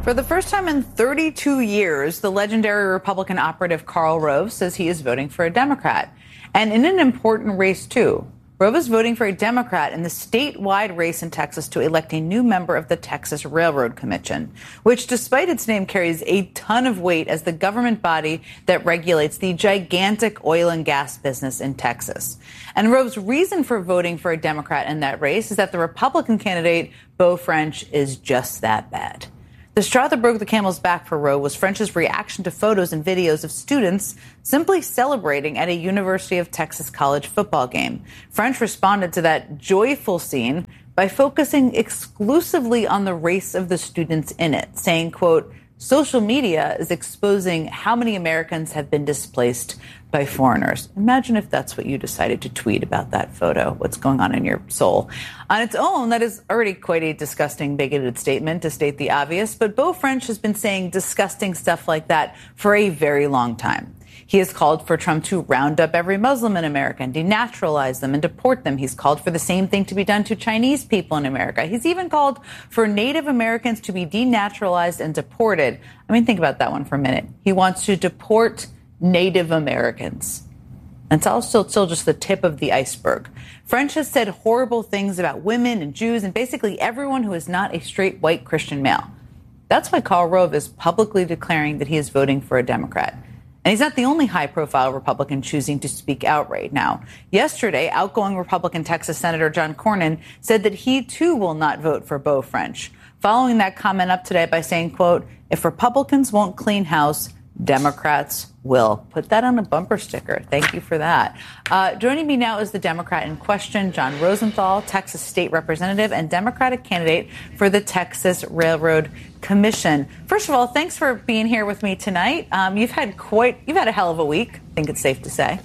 For the first time in 32 years, the legendary Republican operative Karl Rove says he is voting for a Democrat. And in an important race, too. Rove is voting for a Democrat in the statewide race in Texas to elect a new member of the Texas Railroad Commission, which, despite its name, carries a ton of weight as the government body that regulates the gigantic oil and gas business in Texas. And Rove's reason for voting for a Democrat in that race is that the Republican candidate, Beau French, is just that bad. The straw that broke the camel's back for Rove was French's reaction to photos and videos of students simply celebrating at a University of Texas college football game. French responded to that joyful scene by focusing exclusively on the race of the students in it, saying, quote, "Social media is exposing how many Americans have been displaced by foreigners." Imagine if that's what you decided to tweet about that photo. What's going on in your soul? On its own, that is already quite a disgusting, bigoted statement, to state the obvious. But Beau French has been saying disgusting stuff like that for a very long time. He has called for Trump to round up every Muslim in America and denaturalize them and deport them. He's called for the same thing to be done to Chinese people in America. He's even called for Native Americans to be denaturalized and deported. I mean, think about that one for a minute. He wants to deport Native Americans. And it's also still just the tip of the iceberg. French has said horrible things about women and Jews and basically everyone who is not a straight white Christian male. That's why Karl Rove is publicly declaring that he is voting for a Democrat. And he's not the only high-profile Republican choosing to speak out right now. Yesterday, outgoing Republican Texas Senator John Cornyn said that he, too, will not vote for Beau French, following that comment up today by saying, quote, "If Republicans won't clean house, Democrats will." Put that on a bumper sticker. Thank you for that. Joining me now is the Democrat in question, John Rosenthal, Texas State Representative and Democratic candidate for the Texas Railroad Commission. First of all, thanks for being here with me tonight. You've had a hell of a week, I think it's safe to say.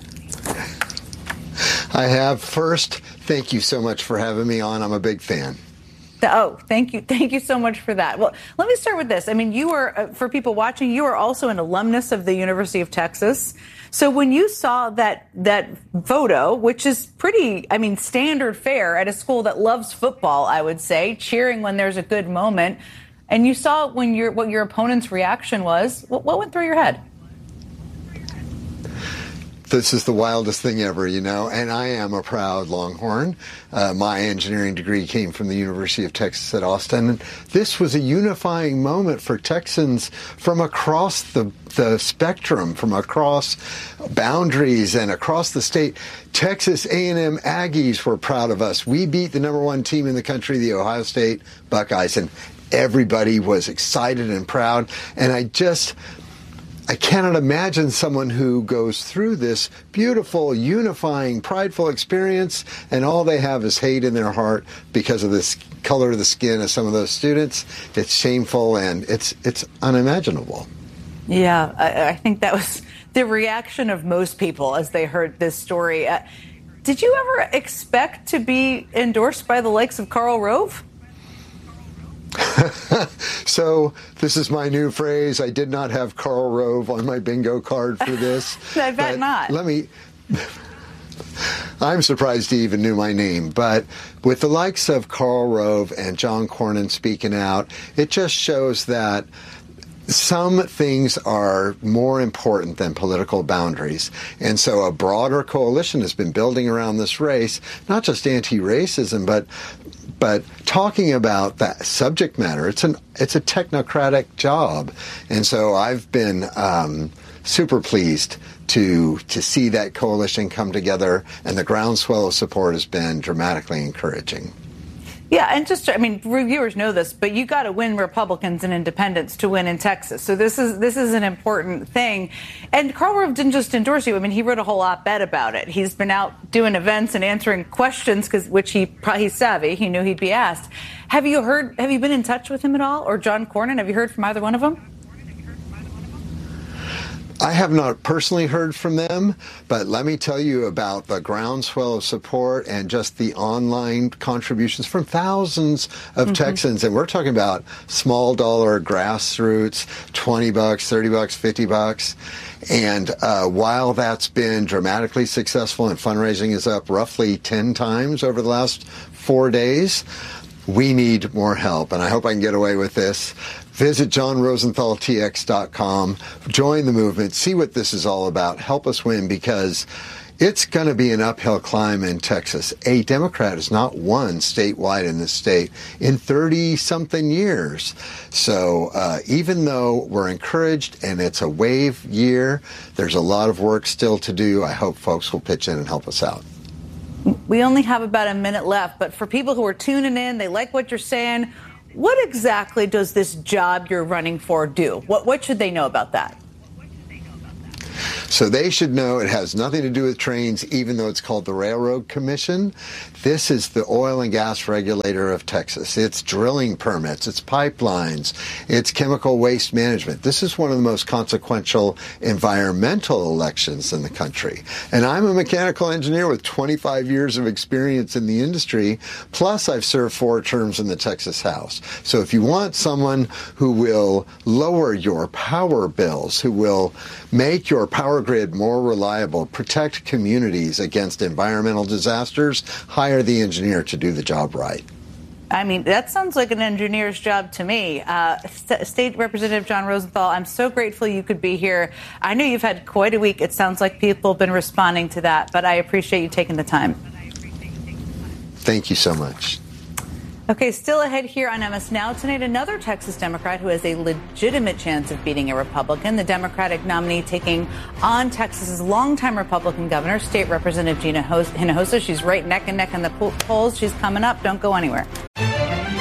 I have. First, thank you so much for having me on. I'm a big fan. Oh, thank you. Thank you so much for that. Well, let me start with this. I mean, you were, for people watching, you are also an alumnus of the University of Texas. So when you saw that photo, which is pretty, I mean, standard fare at a school that loves football, I would say, cheering when there's a good moment, and you saw what your opponent's reaction was, what went through your head? This is the wildest thing ever, you know, and I am a proud Longhorn. My engineering degree came from the University of Texas at Austin. And this was a unifying moment for Texans from across the spectrum, from across boundaries and across the state. Texas A&M Aggies were proud of us. We beat the #1 team in the country, the Ohio State Buckeyes, and everybody was excited and proud. And I cannot imagine someone who goes through this beautiful, unifying, prideful experience, and all they have is hate in their heart because of this color of the skin of some of those students. It's shameful, and it's unimaginable. Yeah, I think that was the reaction of most people as they heard this story. Did you ever expect to be endorsed by the likes of Karl Rove? So this is my new phrase. I did not have Karl Rove on my bingo card for this. I bet not. I'm surprised he even knew my name. But with the likes of Karl Rove and John Cornyn speaking out, it just shows that some things are more important than political boundaries. And so a broader coalition has been building around this race, not just anti-racism, but talking about that subject matter. It's a technocratic job. And so I've been super pleased to see that coalition come together, and the groundswell of support has been dramatically encouraging. Yeah, and reviewers know this, but you got to win Republicans and independents to win in Texas. So this is an important thing. And Karl Rove didn't just endorse you. I mean, he wrote a whole op-ed about it. He's been out doing events and answering questions which he's savvy. He knew he'd be asked. Have you been in touch with him at all, or John Cornyn? Have you heard from either one of them? I have not personally heard from them, but let me tell you about the groundswell of support and just the online contributions from thousands of Texans. And we're talking about small dollar grassroots, $20, $30, $50. And while that's been dramatically successful and fundraising is up roughly 10 times over the last 4 days, We need more help, and I hope I can get away with this. Visit johnrosenthaltx.com, join the movement, see what this is all about, help us win, because it's going to be an uphill climb in Texas. A Democrat has not won statewide in this state in 30-something years. So even though we're encouraged and it's a wave year, there's a lot of work still to do. I hope folks will pitch in and help us out. We only have about a minute left, but for people who are tuning in, they like what you're saying. What exactly does this job you're running for do? What should they know about that? So they should know it has nothing to do with trains, even though it's called the Railroad Commission. This is the oil and gas regulator of Texas. It's drilling permits, it's pipelines, it's chemical waste management. This is one of the most consequential environmental elections in the country. And I'm a mechanical engineer with 25 years of experience in the industry, plus I've served 4 terms in the Texas House. So if you want someone who will lower your power bills, who will make your power grid more reliable, protect communities against environmental disasters, hire the engineer to do the job right. I mean, that sounds like an engineer's job to me. State Representative John Rosenthal, I'm so grateful you could be here. I know you've had quite a week. It sounds like people have been responding to that, but I appreciate you taking the time. Thank you so much. Okay, still ahead here on MS Now tonight, another Texas Democrat who has a legitimate chance of beating a Republican. The Democratic nominee taking on Texas's longtime Republican governor, State Representative Gina Hinojosa. She's right neck and neck in the polls. She's coming up. Don't go anywhere.